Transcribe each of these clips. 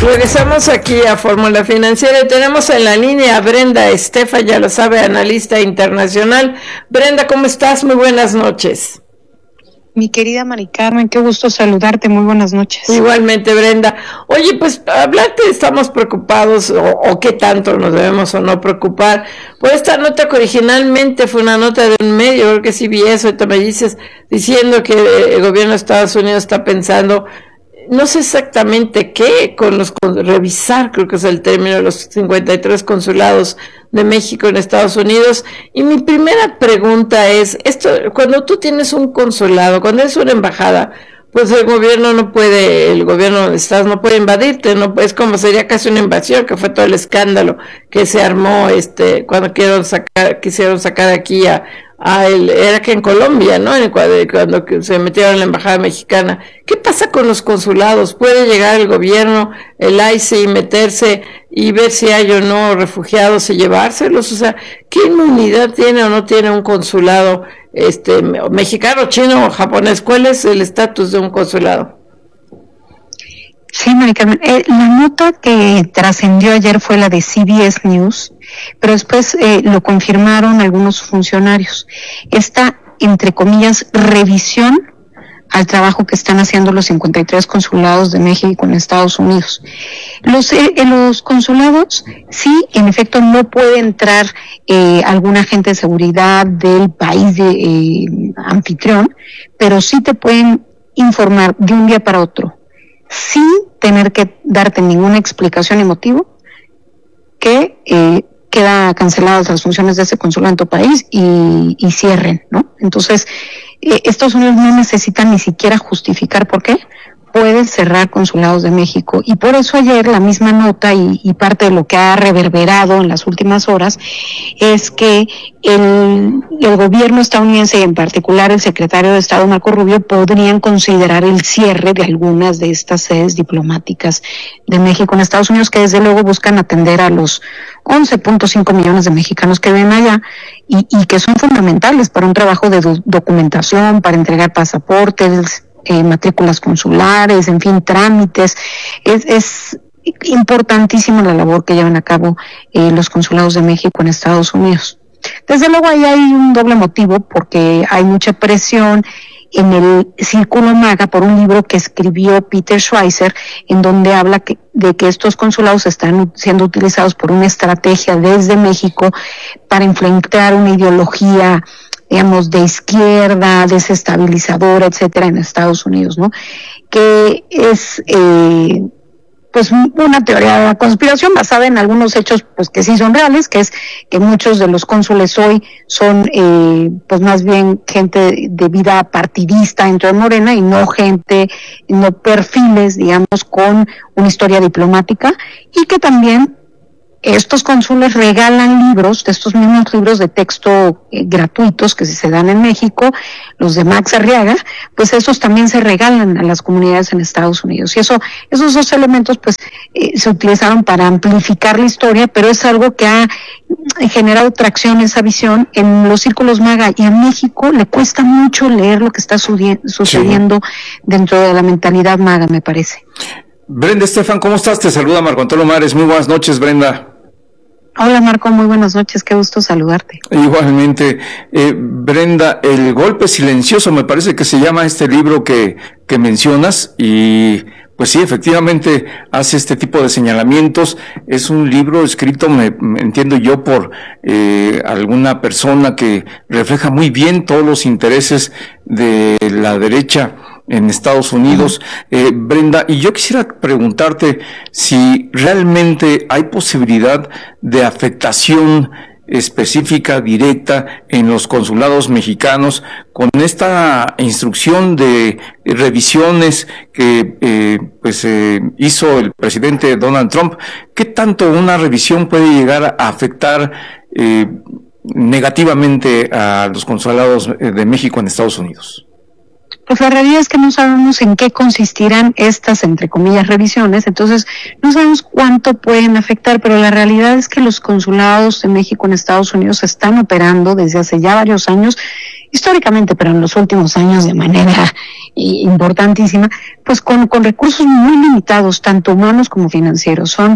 Regresamos aquí a Fórmula Financiera y tenemos en la línea a Brenda Estefan, ya lo sabe, analista internacional. Brenda, ¿cómo estás? Muy buenas noches. Mi querida Mari Carmen, qué gusto saludarte, muy buenas noches. Igualmente, Brenda. Oye, pues hablarte, estamos preocupados, o qué tanto nos debemos o no preocupar, por esta nota que originalmente fue una nota de un medio, creo que CBS, ahorita me dices, diciendo que el gobierno de Estados Unidos está pensando, no sé exactamente qué, revisar, creo que es el término, los 53 consulados de México en Estados Unidos. Y mi primera pregunta es, cuando tú tienes un consulado, cuando es una embajada, pues el gobierno donde estás no puede invadirte, no es como sería casi una invasión, que fue todo el escándalo que se armó cuando quisieron sacar aquí era que en Colombia, ¿no? Cuando se metieron en la embajada mexicana. ¿Qué pasa con los consulados? ¿Puede llegar el gobierno, el ICE, y meterse y ver si hay o no refugiados y llevárselos? O sea, ¿qué inmunidad tiene o no tiene un consulado mexicano, chino o japonés? ¿Cuál es el estatus de un consulado? Sí, Mari Carmen, la nota que trascendió ayer fue la de CBS News, pero después lo confirmaron algunos funcionarios. Esta, entre comillas, revisión al trabajo que están haciendo los 53 consulados de México en Estados Unidos. Los consulados, sí, en efecto, no puede entrar algún agente de seguridad del país anfitrión, pero sí te pueden informar de un día para otro, sin tener que darte ninguna explicación y motivo, que queda canceladas las funciones de ese consulado en tu país y cierren, ¿no? Entonces, Estados Unidos no necesita ni siquiera justificar por qué puede cerrar consulados de México, y por eso ayer la misma nota y parte de lo que ha reverberado en las últimas horas es que el gobierno estadounidense, y en particular el secretario de Estado Marco Rubio, podrían considerar el cierre de algunas de estas sedes diplomáticas de México en Estados Unidos, que desde luego buscan atender a los 11.5 millones de mexicanos que viven allá y que son fundamentales para un trabajo de documentación, para entregar pasaportes, matrículas consulares, en fin, trámites. Es importantísima la labor que llevan a cabo los consulados de México en Estados Unidos. Desde luego ahí hay un doble motivo, porque hay mucha presión en el Círculo MAGA por un libro que escribió Peter Schweizer, en donde habla de que estos consulados están siendo utilizados por una estrategia desde México para implementar una ideología, digamos, de izquierda, desestabilizadora, etcétera, en Estados Unidos, ¿no? Que es, pues, una teoría de la conspiración basada en algunos hechos, pues, que sí son reales, que es que muchos de los cónsules hoy son, pues, más bien gente de vida partidista dentro de Morena, y no perfiles, digamos, con una historia diplomática, y que también estos cónsules regalan libros, de estos mismos libros de texto gratuitos que se dan en México, los de Max Arriaga, pues esos también se regalan a las comunidades en Estados Unidos. Y esos dos elementos, pues, se utilizaron para amplificar la historia, pero es algo que ha generado tracción, esa visión, en los círculos MAGA, y a México le cuesta mucho leer lo que está sucediendo dentro de la mentalidad MAGA, me parece. Brenda Estefan, ¿cómo estás? Te saluda Marco Antonio Mares. Muy buenas noches, Brenda. Hola, Marco, muy buenas noches, qué gusto saludarte. Igualmente. Brenda, El golpe silencioso, me parece que se llama este libro que mencionas, y pues sí, efectivamente hace este tipo de señalamientos. Es un libro escrito, me entiendo yo, por alguna persona que refleja muy bien todos los intereses de la derecha en Estados Unidos. Brenda, y yo quisiera preguntarte si realmente hay posibilidad de afectación específica, directa, en los consulados mexicanos con esta instrucción de revisiones que hizo el presidente Donald Trump. ¿Qué tanto una revisión puede llegar a afectar negativamente a los consulados de México en Estados Unidos? Pues la realidad es que no sabemos en qué consistirán estas, entre comillas, revisiones, entonces no sabemos cuánto pueden afectar, pero la realidad es que los consulados de México en Estados Unidos están operando desde hace ya varios años históricamente, pero en los últimos años de manera importantísima, pues con recursos muy limitados, tanto humanos como financieros. Son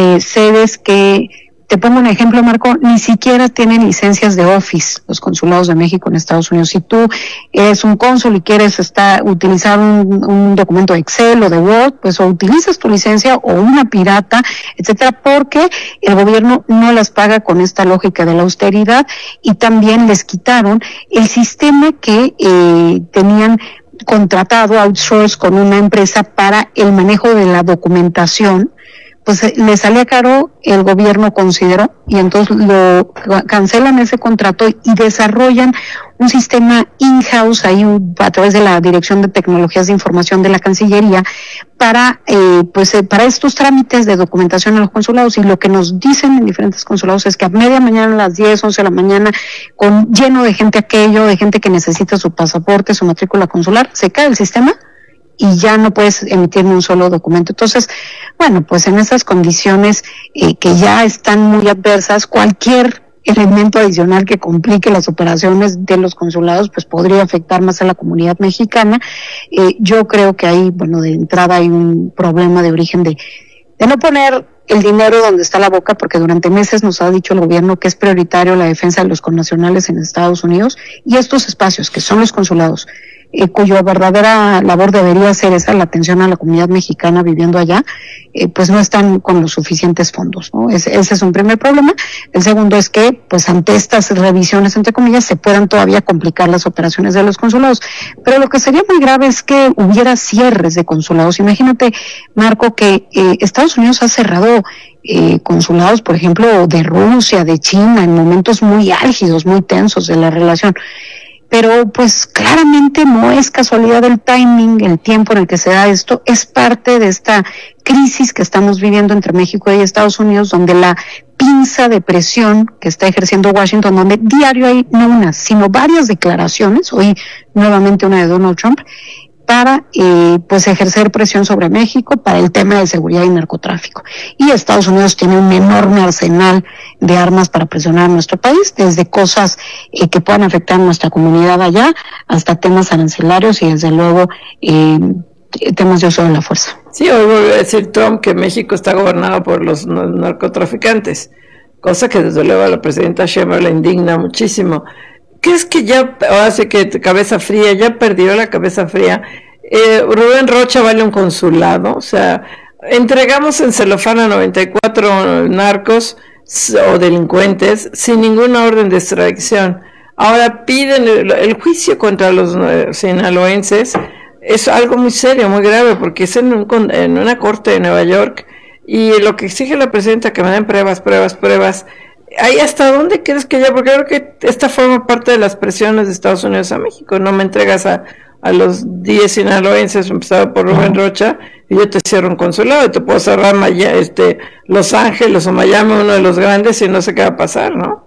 sedes que, te pongo un ejemplo, Marco, ni siquiera tienen licencias de Office, los consulados de México en Estados Unidos. Si tú eres un cónsul y quieres utilizar un documento de Excel o de Word, pues o utilizas tu licencia o una pirata, etcétera, porque el gobierno no las paga con esta lógica de la austeridad, y también les quitaron el sistema que tenían contratado, outsource, con una empresa para el manejo de la documentación. Pues le salía caro, el gobierno consideró, y entonces lo cancelan ese contrato y desarrollan un sistema in-house ahí a través de la Dirección de Tecnologías de Información de la Cancillería para estos trámites de documentación en los consulados. Y lo que nos dicen en diferentes consulados es que a media mañana, a las 10, 11 de la mañana, lleno de gente de gente que necesita su pasaporte, su matrícula consular, se cae el sistema y ya no puedes emitir ni un solo documento. Entonces, bueno, pues en esas condiciones que ya están muy adversas, cualquier elemento adicional que complique las operaciones de los consulados, pues podría afectar más a la comunidad mexicana. Yo creo que ahí, bueno, de entrada hay un problema de origen de no poner el dinero donde está la boca, porque durante meses nos ha dicho el gobierno que es prioritario la defensa de los connacionales en Estados Unidos, y estos espacios que son los consulados, cuya verdadera labor debería ser esa, la atención a la comunidad mexicana viviendo allá, pues no están con los suficientes fondos, ¿no? Ese es un primer problema. El segundo es que, pues ante estas revisiones, entre comillas, se puedan todavía complicar las operaciones de los consulados. Pero lo que sería muy grave es que hubiera cierres de consulados. Imagínate, Marco, que Estados Unidos ha cerrado consulados, por ejemplo, de Rusia, de China, en momentos muy álgidos, muy tensos de la relación. Pero pues claramente no es casualidad el timing, el tiempo en el que se da esto, es parte de esta crisis que estamos viviendo entre México y Estados Unidos, donde la pinza de presión que está ejerciendo Washington, donde diario hay no una, sino varias declaraciones, hoy nuevamente una de Donald Trump, para pues ejercer presión sobre México para el tema de seguridad y narcotráfico. Y Estados Unidos tiene un enorme arsenal de armas para presionar a nuestro país, desde cosas que puedan afectar a nuestra comunidad allá, hasta temas arancelarios y desde luego temas de uso de la fuerza. Sí, hoy volvió a decir Trump que México está gobernado por los narcotraficantes, cosa que desde luego a la presidenta Sheinbaum le indigna muchísimo. ¿Crees que ya, hace que cabeza fría, ya perdió la cabeza fría? Rubén Rocha vale un consulado, o sea, entregamos en celofán a 94 narcos o delincuentes sin ninguna orden de extradición. Ahora piden el juicio contra los sinaloenses, es algo muy serio, muy grave, porque es en una corte de Nueva York, y lo que exige la presidenta que me den pruebas. ¿Ahí hasta dónde crees que ya? Porque creo que esta forma parte de las presiones de Estados Unidos a México. No me entregas a los 10 sinaloenses, empezado por Rubén Rocha, y yo te cierro un consulado, y te puedo cerrar Los Ángeles o Miami, uno de los grandes, y no sé qué va a pasar, ¿no?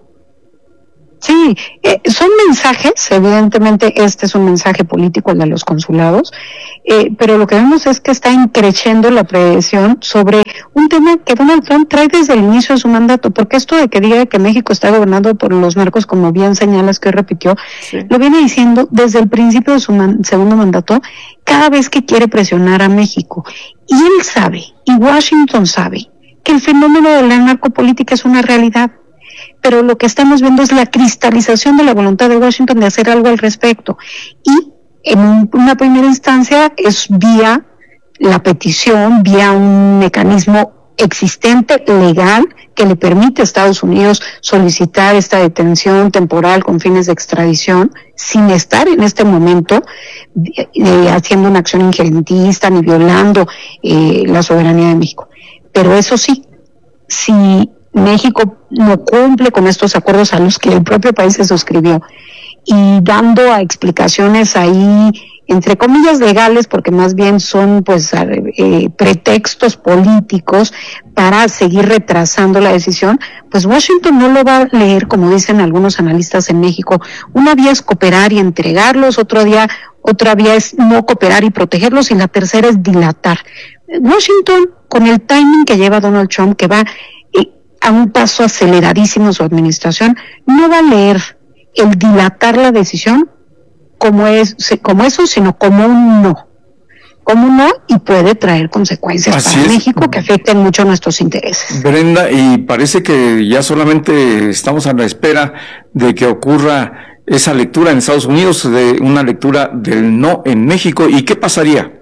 Sí, son mensajes, evidentemente este es un mensaje político, el de los consulados, pero lo que vemos es que está increciendo la presión sobre un tema que Donald Trump trae desde el inicio de su mandato, porque esto de que diga que México está gobernado por los narcos, como bien señalas que repitió, sí, lo viene diciendo desde el principio de su segundo mandato, cada vez que quiere presionar a México. Y él sabe, y Washington sabe, que el fenómeno de la narcopolítica es una realidad. Pero lo que estamos viendo es la cristalización de la voluntad de Washington de hacer algo al respecto. Y en una primera instancia es vía la petición, vía un mecanismo existente, legal, que le permite a Estados Unidos solicitar esta detención temporal con fines de extradición, sin estar en este momento haciendo una acción injerentista ni violando la soberanía de México. Pero eso sí, si México no cumple con estos acuerdos a los que el propio país se suscribió, y dando a explicaciones ahí, entre comillas legales, porque más bien son pues pretextos políticos para seguir retrasando la decisión, pues Washington no lo va a leer, como dicen algunos analistas en México. Una vía es cooperar y entregarlos, otra vía es no cooperar y protegerlos, y la tercera es dilatar. Washington, con el timing que lleva Donald Trump, que va a un paso aceleradísimo su administración, no va a leer el dilatar la decisión como eso, sino como un no. Como un no, y puede traer consecuencias para México que afecten mucho nuestros intereses. Brenda, y parece que ya solamente estamos a la espera de que ocurra esa lectura en Estados Unidos, de una lectura del no en México. ¿Y qué pasaría?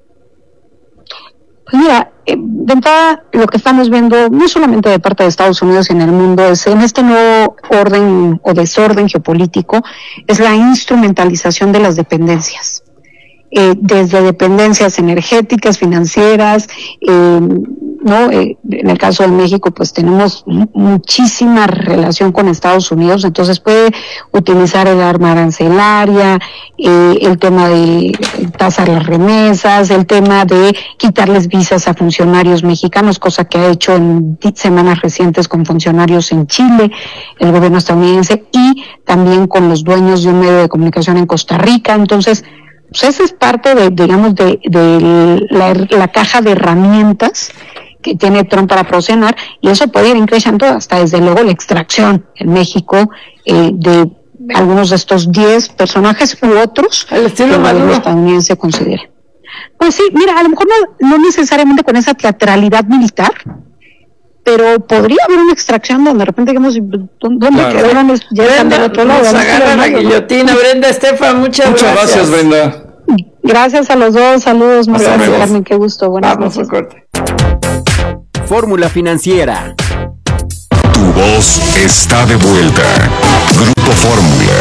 Pues mira, de entrada, lo que estamos viendo, no solamente de parte de Estados Unidos y en el mundo, es en este nuevo orden o desorden geopolítico, es la instrumentalización de las dependencias. Desde dependencias energéticas, financieras, ¿no? En el caso de México, pues tenemos muchísima relación con Estados Unidos, entonces puede utilizar el arma arancelaria, el tema de tasar las remesas, el tema de quitarles visas a funcionarios mexicanos, cosa que ha hecho en semanas recientes con funcionarios en Chile, el gobierno estadounidense, y también con los dueños de un medio de comunicación en Costa Rica. Entonces, pues esa es parte de la caja de herramientas que tiene Trump para promocionar, y eso puede ir increciendo hasta desde luego la extracción en México de algunos de estos 10 personajes u otros que el gobierno estadounidense considere. Pues sí, mira, a lo mejor no necesariamente con esa teatralidad militar, pero podría haber una extracción donde de repente digamos, ¿dónde quedaron? Llegan del otro lado. Nos agarra la guillotina. Brenda, Estefan, muchas gracias. Muchas gracias, Brenda. Gracias a los dos, saludos, Marcelo y Carmen, qué gusto, buenas noches. Fórmula Financiera. Tu voz está de vuelta. Grupo Fórmula.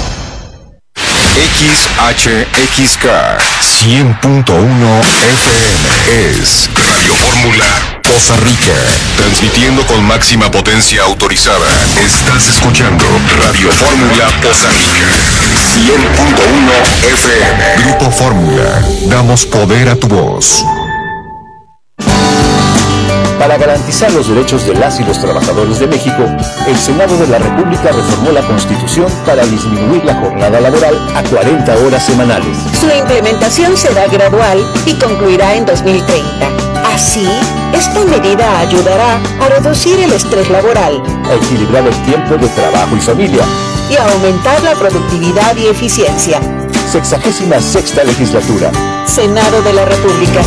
XHXK 100.1 FM es Radio Fórmula Poza Rica, transmitiendo con máxima potencia autorizada. Estás escuchando Radio Fórmula Poza Rica 100.1 FM. Grupo Fórmula, damos poder a tu voz. Para garantizar los derechos de las y los trabajadores de México, el Senado de la República reformó la Constitución para disminuir la jornada laboral a 40 horas semanales. Su implementación será gradual y concluirá en 2030. Así, esta medida ayudará a reducir el estrés laboral, a equilibrar el tiempo de trabajo y familia y a aumentar la productividad y eficiencia. 66ª legislatura. Senado de la República.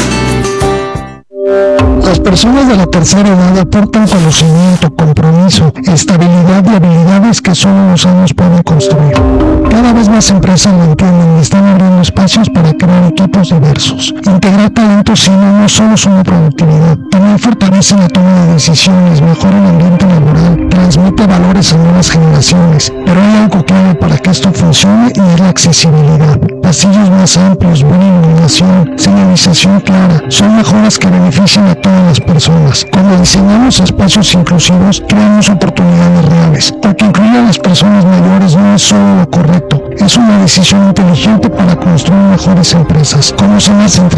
Las personas de la tercera edad aportan conocimiento, compromiso, estabilidad y habilidades que solo los años pueden construir. Cada vez más empresas lo entienden y están abriendo espacios para crear equipos diversos. Integrar talentos senior no solo suma productividad, también fortalece la toma de decisiones, mejora el ambiente laboral, transmite valores a nuevas generaciones. Pero hay algo clave para que esto funcione y es la accesibilidad. Pasillos más amplios, buena iluminación, señalización clara, son mejoras que benefician a todas las personas. Cuando diseñamos espacios inclusivos, creamos oportunidades reales, porque incluir a las personas mayores no es solo lo correcto, es una decisión inteligente para construir mejores empresas. Conoce más en